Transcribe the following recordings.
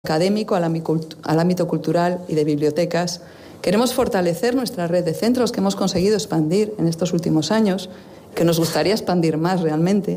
académico al ámbito cultural y de bibliotecas. Queremos fortalecer nuestra red de centros que hemos conseguido expandir en estos últimos años, que nos gustaría expandir más realmente.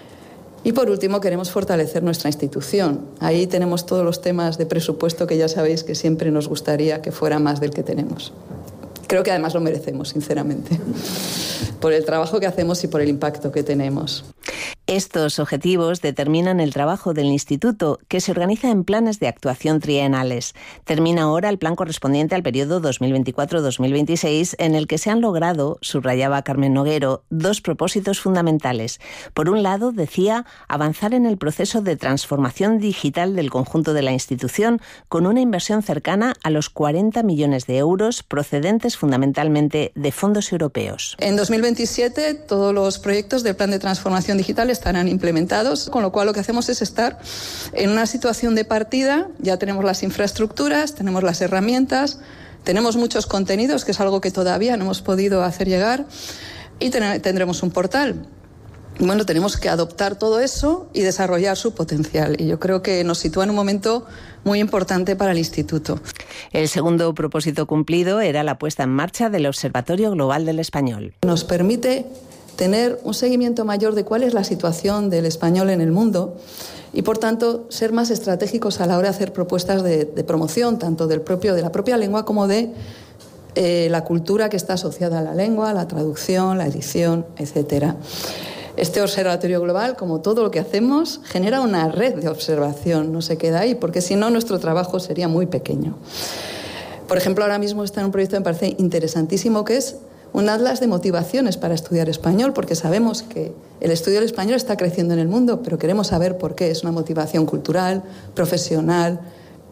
Y por último, queremos fortalecer nuestra institución. Ahí tenemos todos los temas de presupuesto que ya sabéis que siempre nos gustaría que fuera más del que tenemos. Creo que además lo merecemos, sinceramente, por el trabajo que hacemos y por el impacto que tenemos. Estos objetivos determinan el trabajo del Instituto, que se organiza en planes de actuación trienales. Termina ahora el plan correspondiente al periodo 2024-2026, en el que se han logrado, subrayaba Carmen Noguero, dos propósitos fundamentales. Por un lado, decía, avanzar en el proceso de transformación digital del conjunto de la institución, con una inversión cercana a los 40 millones de euros, procedentes fundamentalmente de fondos europeos. En 2027, todos los proyectos del plan de transformación digital estarán implementados, con lo cual lo que hacemos es estar en una situación de partida. Ya tenemos las infraestructuras, tenemos las herramientas, tenemos muchos contenidos, que es algo que todavía no hemos podido hacer llegar, y tendremos un portal. Bueno, tenemos que adoptar todo eso y desarrollar su potencial, y yo creo que nos sitúa en un momento muy importante para el Instituto. El segundo propósito cumplido era la puesta en marcha del Observatorio Global del Español. Nos permite tener un seguimiento mayor de cuál es la situación del español en el mundo y, por tanto, ser más estratégicos a la hora de hacer propuestas de promoción, tanto de la propia lengua como de la cultura que está asociada a la lengua, la traducción, la edición, etcétera. Este observatorio global, como todo lo que hacemos, genera una red de observación, no se queda ahí, porque si no nuestro trabajo sería muy pequeño. Por ejemplo, ahora mismo está en un proyecto que me parece interesantísimo, que es un atlas de motivaciones para estudiar español, porque sabemos que el estudio del español está creciendo en el mundo, pero queremos saber por qué. Es una motivación cultural, profesional,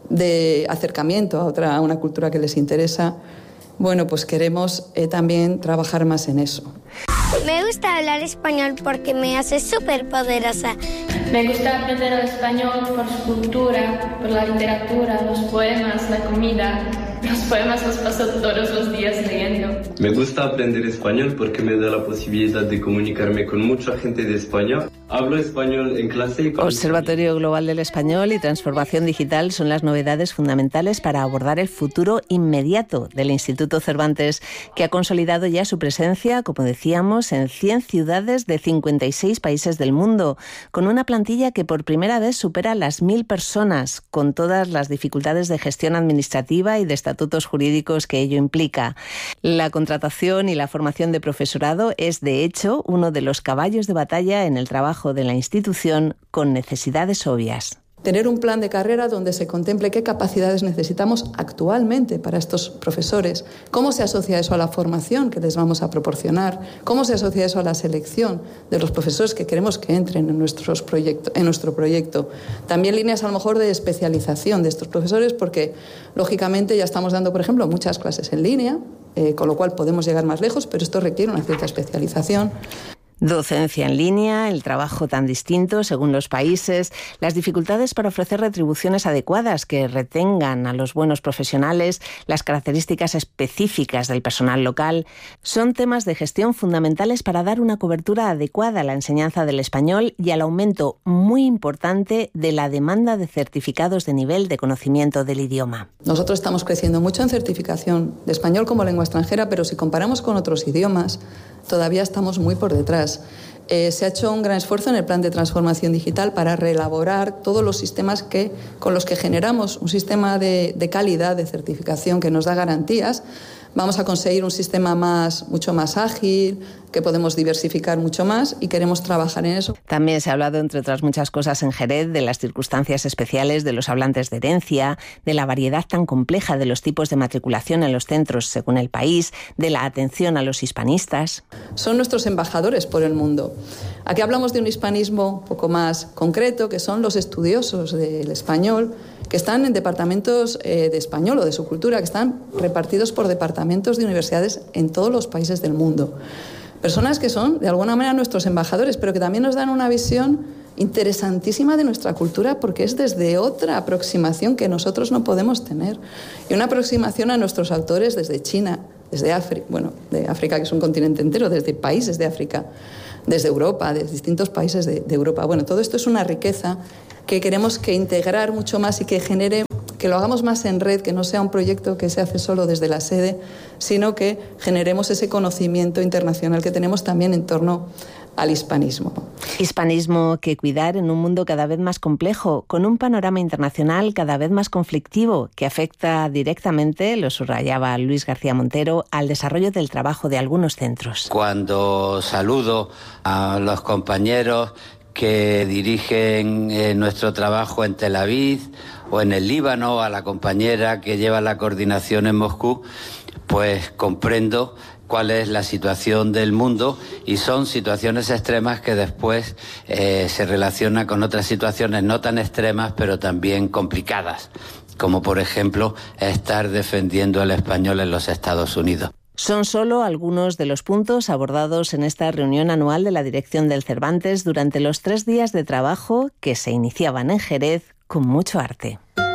de acercamiento a una cultura que les interesa. Bueno, pues queremos también trabajar más en eso. Me gusta hablar español porque me hace súper poderosa. Me gusta aprender el español por su cultura, por la literatura, los poemas, la comida. Los poemas los paso todos los días leyendo. Me gusta aprender español porque me da la posibilidad de comunicarme con mucha gente de España. Hablo español en clase y Observatorio Global del Español y Transformación Digital son las novedades fundamentales para abordar el futuro inmediato del Instituto Cervantes, que ha consolidado ya su presencia, como decíamos, en 100 ciudades de 56 países del mundo, con una plantilla que por primera vez supera las 1.000 personas, con todas las dificultades de gestión administrativa y de estatutos jurídicos que ello implica. La contratación y la formación de profesorado es, de hecho, uno de los caballos de batalla en el trabajo de la institución, con necesidades obvias. Tener un plan de carrera donde se contemple qué capacidades necesitamos actualmente para estos profesores, cómo se asocia eso a la formación que les vamos a proporcionar, cómo se asocia eso a la selección de los profesores que queremos que entren en nuestro proyecto. También líneas a lo mejor de especialización de estos profesores, porque lógicamente ya estamos dando, por ejemplo, muchas clases en línea, con lo cual podemos llegar más lejos, pero esto requiere una cierta especialización. Docencia en línea, el trabajo tan distinto según los países, las dificultades para ofrecer retribuciones adecuadas que retengan a los buenos profesionales, las características específicas del personal local, son temas de gestión fundamentales para dar una cobertura adecuada a la enseñanza del español y al aumento muy importante de la demanda de certificados de nivel de conocimiento del idioma. Nosotros estamos creciendo mucho en certificación de español como lengua extranjera, pero si comparamos con otros idiomas, todavía estamos muy por detrás. Se ha hecho un gran esfuerzo en el plan de transformación digital para reelaborar todos los sistemas con los que generamos un sistema de calidad de certificación que nos da garantías. Vamos a conseguir un sistema mucho más ágil, que podemos diversificar mucho más y queremos trabajar en eso. También se ha hablado, entre otras muchas cosas, en Jerez de las circunstancias especiales de los hablantes de herencia, de la variedad tan compleja de los tipos de matriculación en los centros según el país, de la atención a los hispanistas. Son nuestros embajadores por el mundo. Aquí hablamos de un hispanismo un poco más concreto, que son los estudiosos del español, que están en departamentos de español o de su cultura, que están repartidos por departamentos de universidades en todos los países del mundo. Personas que son, de alguna manera, nuestros embajadores, pero que también nos dan una visión interesantísima de nuestra cultura, porque es desde otra aproximación que nosotros no podemos tener. Y una aproximación a nuestros autores desde China, desde África, de África, que es un continente entero, desde países de África, desde Europa, de distintos países de Europa. Bueno, todo esto es una riqueza que queremos que integrar mucho más y que genere, que lo hagamos más en red, que no sea un proyecto que se hace solo desde la sede, sino que generemos ese conocimiento internacional que tenemos también en torno al hispanismo. Hispanismo que cuidar en un mundo cada vez más complejo, con un panorama internacional cada vez más conflictivo, que afecta directamente, lo subrayaba Luis García Montero, al desarrollo del trabajo de algunos centros. Cuando saludo a los compañeros que dirigen nuestro trabajo en Tel Aviv o en el Líbano, a la compañera que lleva la coordinación en Moscú, pues comprendo cuál es la situación del mundo, y son situaciones extremas que después se relacionan con otras situaciones no tan extremas pero también complicadas, como por ejemplo estar defendiendo el español en los Estados Unidos. Son solo algunos de los puntos abordados en esta reunión anual de la dirección del Cervantes durante los 3 días de trabajo que se iniciaban en Jerez con mucho arte.